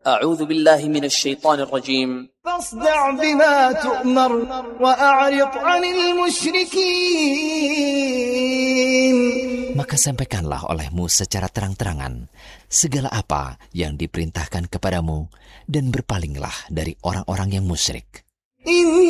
A'udzu billahi minasy syaithanir rajim. فاصدع بما تؤمر وأعرض عن المشركين. Maka sampaikanlah olehmu secara terang-terangan segala apa yang diperintahkan kepadamu dan berpalinglah dari orang-orang yang musyrik.